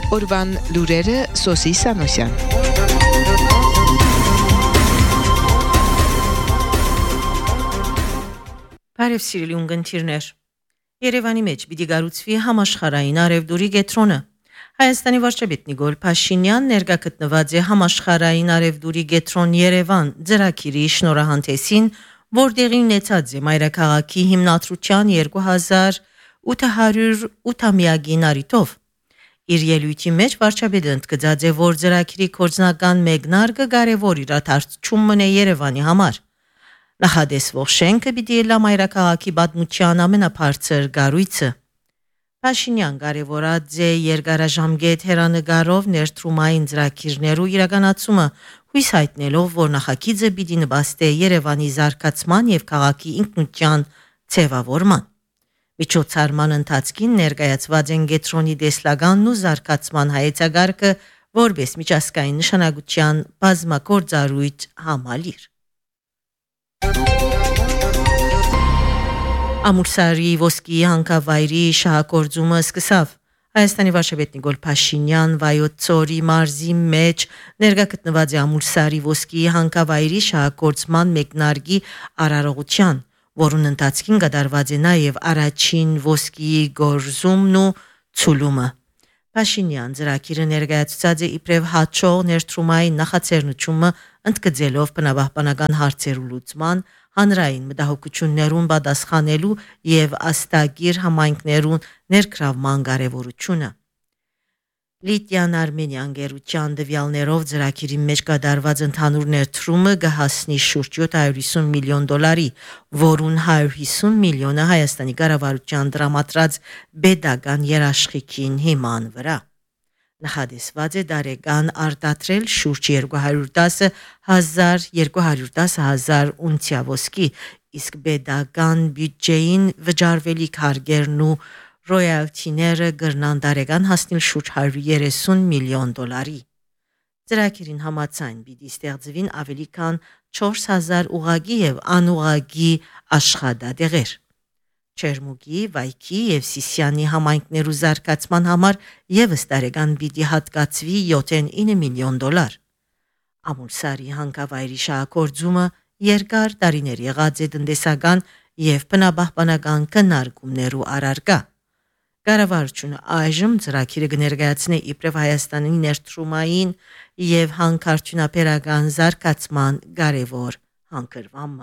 Օրվան լուրերը Սոսի Սանոսյան։ Բարև սիրելի ունգընտիրներ։ Երևանի մեջ պիտի գառուցվի համաշխարհային արևդուրի կենտրոնը։ Հայաստանի վարչապետ Նիկոլ Փաշինյան ներկա գտնված է համաշխարհային արևդուրի կենտրոն Երևան ծրագիրի շնորհանդեսին, որտեղի ունեցած է մայրաքաղաքի հիմնադրության 2808-ամյակին առիթով։ Իր ելույթի մեջ վարչապետը ընդգծած է, որ ծրագիրի կորձնական մեկնարկը կարևոր իրադարձություն մնե Երևանի համար։ Նախադեсվող շենքը պիտի լա մայրաքաղաքի պատմության ամենաբարձր կառույցը։ Փաշինյան կարևորած է երկարաժամկետ հեռանկարով ներդրումային ծրագիրներու իրականացումը, հույս հայտնելով, որ նախագիծը պիտի նպաստի Երևանի զարգացման եւ քաղաքի ինքնության ձևավորման։ Միջոցառման ընթացքին ներկայացված են կենտրոնի տեսլականն ու զարգացման հայեցակարգը որպես միջազգային նշանակության բազմագործառույթ համալիր։ Ամուրսարի ոսկի հանքավայրի շահագործումը սկսավ։ Հայաստանի վարչապետ Նիկոլ Փաշինյան Վայոց ձորի մարզի մեջ ներկա գտնված է Ամուրսարի ոսկի հանքավայրի շահագործման մեկնարկի արարողության, որուն ընթացքին կատարված է նաև առաջին ոսկի գործումն ու ցուլումը։ Փաշինյան ծրագիրը ներկայացուցած է իբրև հաջող ներդրումային նախաձեռնությունը ընդգծելով բնապահպանական հարցերու լուծման, հանրային մտահոգություններուն պատասխանելու եւ աստագիր համայնքներուն ներգրավման կարեւորությունը։ Լիտիան Արմենիան գերության դվյալներով ծրագիրի մեջ կատարված ընդհանուր ներդրումը կհասնի շուրջ $750 միլիոն, որուն 150 միլիոնը Հայաստանի կառավարության տրամադրած պետական երաշխիքին հիման վրա։ Նախադեсված է դարեկան արտադրել շուրջ 210,000 ունցիա ոսկի, իսկ պետական բյուջեին վճարվելիք հարգերն ու ռոյալթիները կրնան դարեկան հասնել շուրջ $130 միլիոն։ Ծրագիրին համաձայն պիտի ստեղծվին ավելի քան 4000 ուղղակի եւ անուղղակի աշխատատեղեր։ Չերմուկի, Վայքի եւ Սիսիանի համայնքներու զարգացման համար եւս դարեկան պիտի հատկացվի $7.9 միլիոն։ Ամուրսարի հանքավայրի շահագործումը երկար տարիներ եղած է տնտեսական եւ բնապահպանական քննարկումներու առարկա։ Կառավարությունը այժմ ծրագիրը կներկայացնի իբրև Հայաստանի ներդրումային եւ հանքարդյունաբերական զարգացման կարևոր հանքրվամը։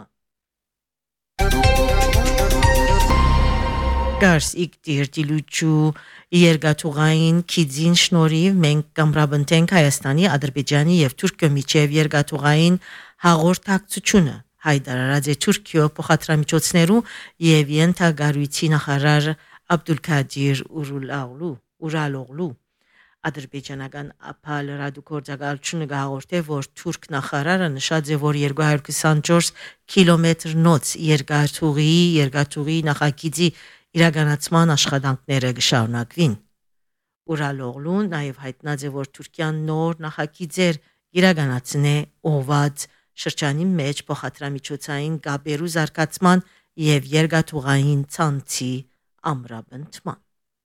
Գարս իգտիր դիլուչու երգաթուղային քիձին շնորհիվ մենք կամրաբնտենք Հայաստանի, Ադրբեջանի եւ Թուրքիո միջև երգաթուղային հաղորդակցությունը։ Հայդարարած է Թուրքիո փոխադրամիջոցներու եւ ենթագարույցի նախարար Աբդուլքադիր Ուրալօղլու ադրբեջանական ԱՓԱ լրատվագործակալությունը հաղորդե, որ թուրք նախարարը նշած է, որ 224 կիլոմետրնոց երկաթուղի նախագիծի իրականացման աշխատանքները կշարունակվին։ Ուրալօղլուն նաև հայտնած է, որ Թուրքիան նոր նախագիծեր իրականացնե ուղղված շրջանի մեջ փոխադրամիջոցային կապերու զարգացման եւ երկաթուղային ցանցի ամրապնդման։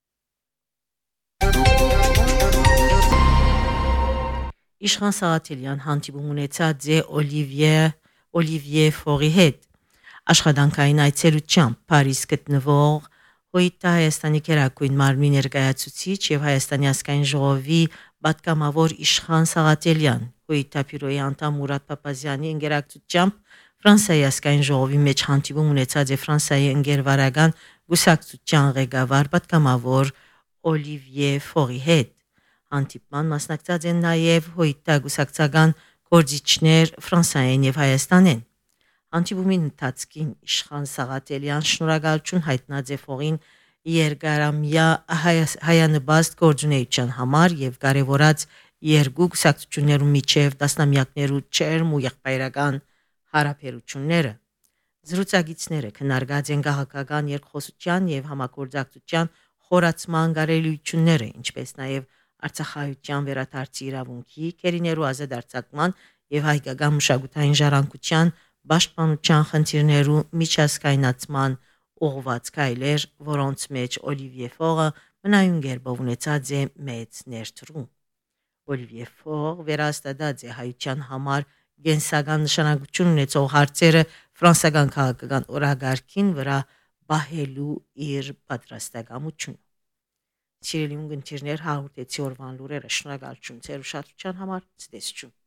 Իշխան Սաղաթելյան հանդիպում ունեցած է Օլիվիե Ֆորի հետ աշխատանքային այցելությամբ Փարիզ գտնվող ՀՅԴ Հայաստանի Գերագույն մարմնի ներկայացուցիչ եւ Հայաստանի ազգային ժողովի պատգամավոր Իշխան Սաղաթելյան ՀՅԴ բյուրոյի անդամ Մուրադ Փափազյանի ընկերակցությամբ Ֆրանսիայի ազգային ժողովի մեջ հանդիպում ունեցած է Ֆրանսիայի ընկերվարական գուսակցության ղեկավար պատգամավոր Օլիվիե Ֆորի հետ։ Հանդիպման մասնակցած են նաև ՀՅԴ գուսակցական գործիչներ Ֆրանսիայեն եւ Հայաստանեն։ Հանդիպումի ընթացքին Իշխան Սաղաթելյան շնորհակալություն հայտնած է Ֆորին երկարամյա հայանպաստ գործունեության համար եւ կարեւորած երկու գուսակցություններու միջև տասնամյակներու չերմ ու եղբայրական հարաբերությունները։ Զրուցակիցները քննարկած են քաղաքական երկխոսության եւ համագործակցության խորացման կարելիությունները, ինչպես նաեւ Արցախայության վերադարձի իրավունքի, քերիներու ազատ արձակման եւ հայկական մշակութային ժառանգության պաշտպանության խնդիրներու միջազգայնացման ուղղված քայլեր, որոնց մեջ Օլիվիե Ֆորը մնայուն գերբով ունեցած է մեծ ներդրում։ Օլիվիե Ֆոր վերահաստատած է հայության համար գենսական նշանակություն ունեցող հարցերը ֆրանսիական քաղաքական օրագարկին վրա բահելու իր պատրաստակամությունը։ Սիրելի ունգընտիրներ, հաղորդեցի օրվան լուրերը, շնորհակալություն ձեր ուշադրության համար, ցտեսություն։